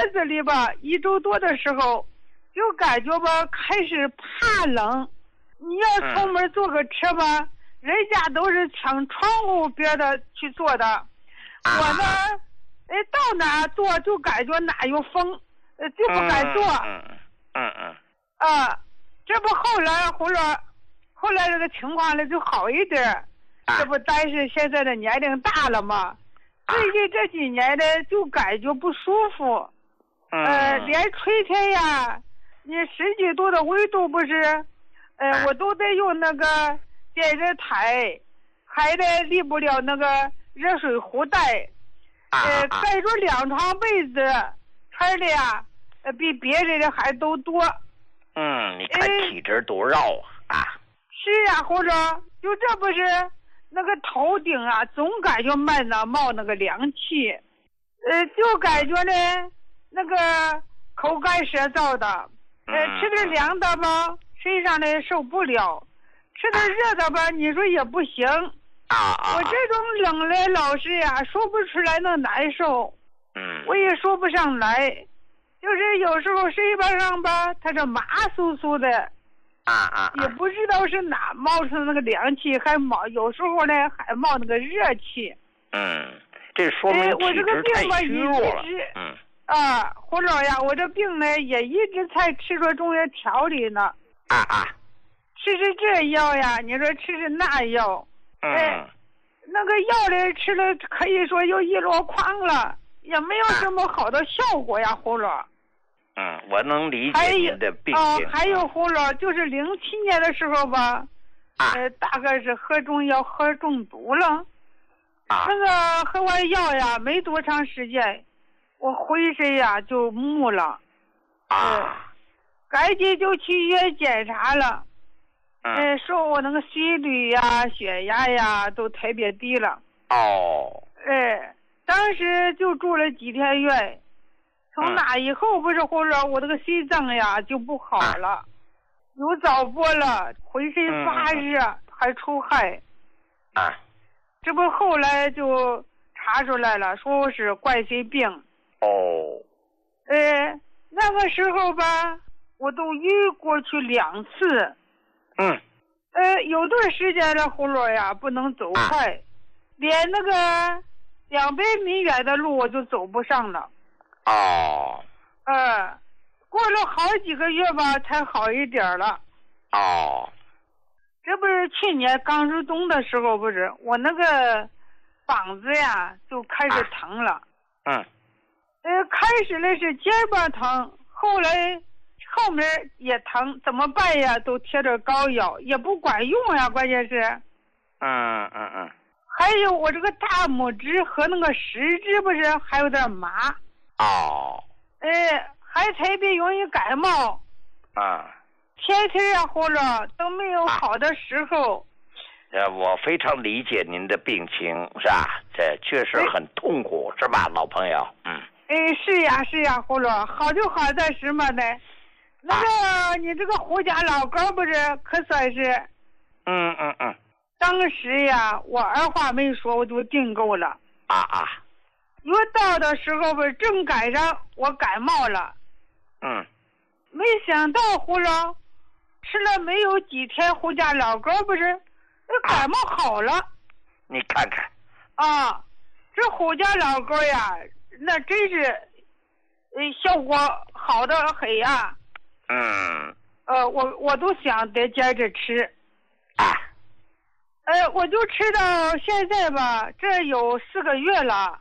子里吧，1周多的时候，就感觉吧开始怕冷。你要出门坐个车吧，人家都是抢窗户边的去坐的，我呢，到哪坐就感觉哪有风，就不敢坐。这不后来这个情况呢就好一点，这不但是现在的年龄大了嘛，最近这几年呢就感觉不舒服，连吹天呀，你10几度的温度不是，我都得用那个电热毯，还得离不了那个热水壶带，盖着2床被子，穿的呀，比别人的还都多。 你看体质多绕啊！ 是啊，胡总，就这不是那个头顶啊，总感觉慢呢冒那个凉气，就感觉呢那个口干舌燥的，吃点凉的吧，身上呢受不了；吃点热的吧，你说也不行。我这种冷的老是呀，说不出来那难受，我也说不上来，就是有时候身巴上吧，它这麻酥酥的，也不知道是哪冒出那个凉气，还冒有时候呢还冒那个热气。 这说明我这个病吧虚弱了。 胡老呀，我这病呢也一直在吃着中药调理呢。吃这药呀，你说吃那药，那个药呢吃了可以说又一箩筐了，也没有什么好的效果呀，胡老。 我能理解您的病情。 还有胡老，就是07年的时候吧，大概是喝中药喝中毒了。那个喝完药呀，没多长时间，我浑身呀就木了。赶紧就去医院检查了。说我那个心率呀、血压呀都特别低了。当时就住了几天院。从那以后不是或者我这个心脏呀就不好了，有早搏了，浑身发热，还出汗。这不后来就查出来了，说是冠心病。那个时候吧，我都晕过去2次。有段时间的胡萝呀不能走快，连那个200米远的路我就走不上了。过了好几个月吧才好一点了。这不是去年刚入冬的时候，不是我那个膀子呀就开始疼了。开始的是肩膀疼，后来后面也疼，怎么办呀？都贴着膏药也不管用呀，关键是。还有我这个大拇指和那个食指不是还有点麻。还特别容易感冒。天天啊或者都没有好的时候。 我非常理解您的病情，是吧？这确实很痛苦，是吧，老朋友？ 是呀，胡萝，好就好在什么呢？那个你这个胡家老高不是可算是。当时呀，我二话没说，我就订购了。约到的时候不是正赶上我感冒了。没想到胡萝吃了没有几天，胡家老高不是感冒好了。 你看看。 这胡家老高呀，那真是效果好的很呀。我都想得接着吃。我就吃到现在吧，这有4个月了。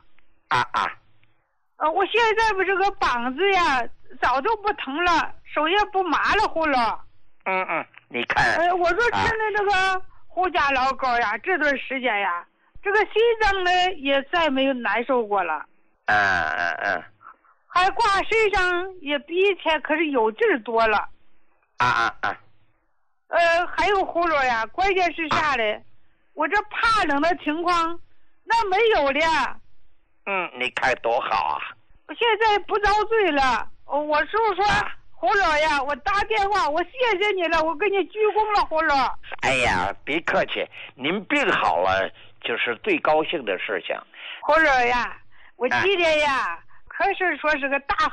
我现在不这个膀子呀早就不疼了，手也不麻了，胡萝。 你看。 我说吃的这个胡家老高呀，这段时间呀，这个心脏呢也再没有难受过了。还挂身上也比以前可是有劲儿多了。还有胡萝呀，关键是啥嘞？我这怕冷的情况那没有了。 你看多好啊！ 我现在不遭罪了。我叔说胡萝呀，我打电话，我谢谢你了，我给你鞠躬了，胡萝。 哎呀，别客气，您病好了就是最高兴的事情。 胡萝呀，我今天呀，可是说是个大